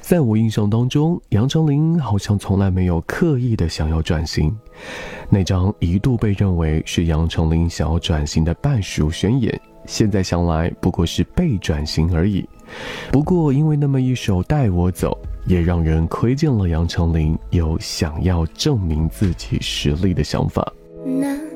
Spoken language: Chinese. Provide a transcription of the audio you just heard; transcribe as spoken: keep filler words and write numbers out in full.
在我印象当中，杨丞琳好像从来没有刻意的想要转型。那张一度被认为是杨丞琳想要转型的半熟宣言，现在想来不过是被转型而已。不过因为那么一首带我走，也让人窥见了杨丞琳有想要证明自己实力的想法。 那